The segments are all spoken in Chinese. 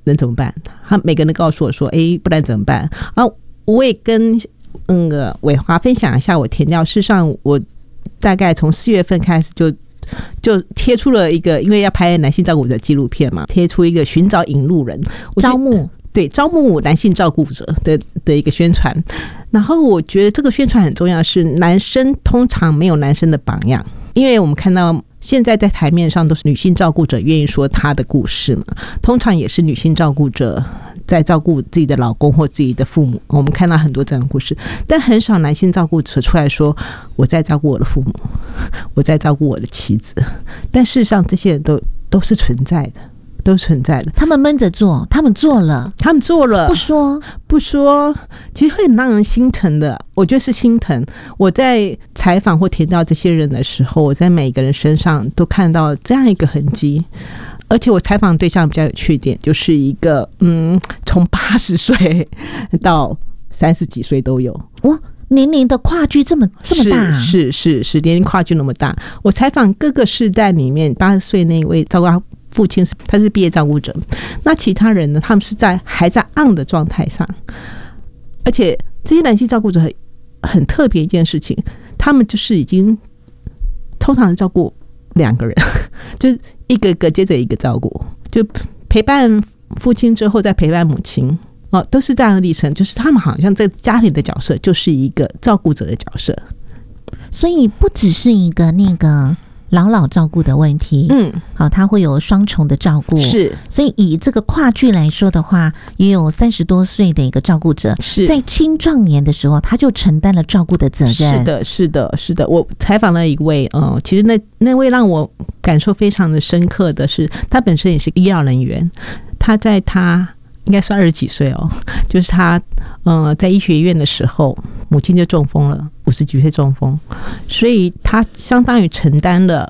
能怎么办？他每个人都告诉我说，不然怎么办？然后我也跟伟华分享一下我田调。事实上，我大概从4月份开始就贴出了一个，因为要拍男性照顾者纪录片嘛，贴出一个寻找引路人，招募男性照顾者的一个宣传。然后我觉得这个宣传很重要，是男生通常没有男生的榜样，因为我们看到现在在台面上都是女性照顾者愿意说她的故事嘛，通常也是女性照顾者在照顾自己的老公或自己的父母，我们看到很多这样的故事，但很少男性照顾者出来说我在照顾我的父母，我在照顾我的妻子。但事实上这些人都是存在的，都存在的。 他们闷着做，他们做了不说，其实会很让人心疼的。我觉得是心疼。我在采访或填到这些人的时候，我在每个人身上都看到这样一个痕迹。而且我采访对象比较有趣一点，就是一个从80岁到30几岁都有。 哇，年龄的跨距这么大， 是年龄跨距那么大。我采访各个世代里面，80岁那一位照顾他父亲他是毕业照顾者，那其他人呢，他们是还在 on 的状态上。而且这些男性照顾者很特别一件事情，他们就是已经通常照顾2个人，就是一个个接着一个照顾，就陪伴父亲之后再陪伴母亲，都是这样的历程。就是他们好像在家里的角色就是一个照顾者的角色， 所以不只是一个那个老照顾的问题，好，他会有双重的照顾， 是。所以以这个跨距来说的话，也有30多岁的一个照顾者，是在青壮年的时候他就承担了照顾的责任。 是的。我采访了一位，其实那位让我感受非常的深刻的是，他本身也是医疗人员，他应该是20几岁就是他在医学院的时候，母亲就中风了，50几岁中风，所以他相当于承担了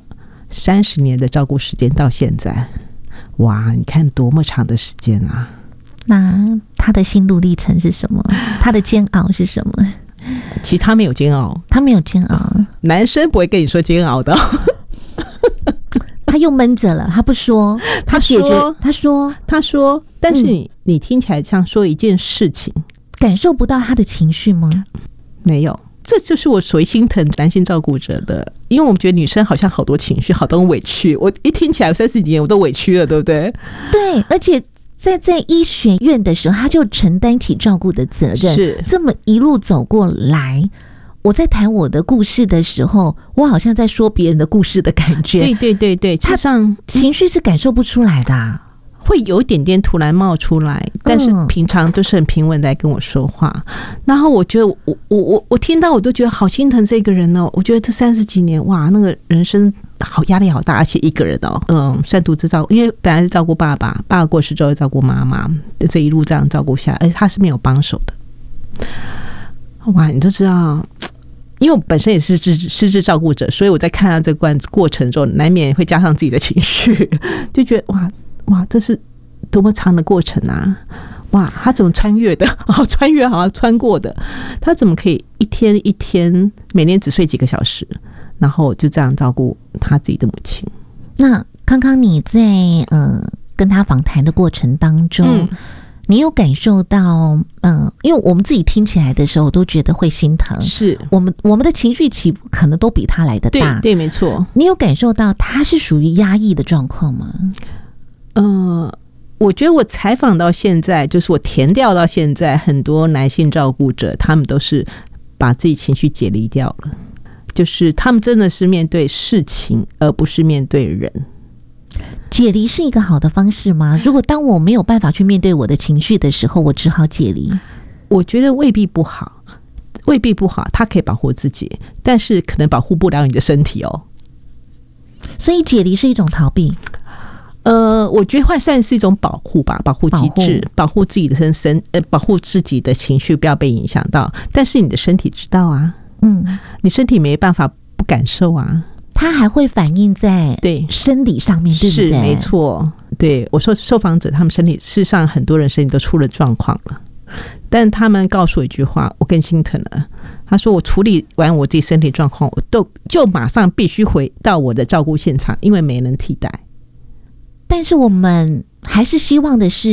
30年的照顾时间到现在。哇，你看多么长的时间啊！ 那他的心路历程是什么？他的煎熬是什么？ 其实他没有煎熬，男生不会跟你说煎熬的。 他又闷着了，他不说，他说， 但是你听起来像说一件事情， 感受不到他的情绪吗？ 没有。这就是我所谓心疼男性照顾者的，因为我们觉得女生好像好多情绪，好多委屈。我一听起来30几年我都委屈了，对不对？ 对，而且在医学院的时候，他就承担起照顾的责任，是这么一路走过来。我在谈我的故事的时候，我好像在说别人的故事的感觉。 对，他上情绪是感受不出来的， 会有一点点突然冒出来，但是平常都是很平稳的跟我说话。然后我觉得我听到我都觉得好心疼这个人哦。我觉得这30几年，哇，那个人生好压力好大，而且一个人算独自照顾，因为本来是照顾爸爸过世之后照顾妈妈，这一路这样照顾下来，而且他是没有帮手的。哇，你就知道。因为我本身也是失智照顾者，所以我在看到这个过程中，难免会加上自己的情绪，就觉得哇，这是多么长的过程啊！哇，他怎么穿越的？穿越好像穿过的，他怎么可以一天一天，每天只睡几个小时，然后就这样照顾他自己的母亲？ 那康康你在跟他访谈的过程当中，你有感受到因为我们自己听起来的时候都觉得会心疼，是我们的情绪起伏可能都比他来得大。 对，没错。 你有感受到他是属于压抑的状况吗？ 我觉得我采访到现在，就是我填调到现在，很多男性照顾者他们都是把自己情绪解离掉了，就是他们真的是面对事情而不是面对人。 解离是一个好的方式吗？如果当我没有办法去面对我的情绪的时候，我只好解离。 我觉得未必不好，他可以保护自己，但是可能保护不了你的身体哦。 所以解离是一种逃避。 我觉得会算是一种保护吧，保护机制，保护自己的保护自己的情绪不要被影响到。但是你的身体知道啊，你身体没办法不感受啊。 它还会反映在生理上面，对不对？ 是没错。对，我说受访者他们身体，事实上很多人身体都出了状况了，但他们告诉我一句话，我更心疼了。他说我处理完我自己身体状况，我就马上必须回到我的照顾现场，因为没人替代。 但是我们还是希望的是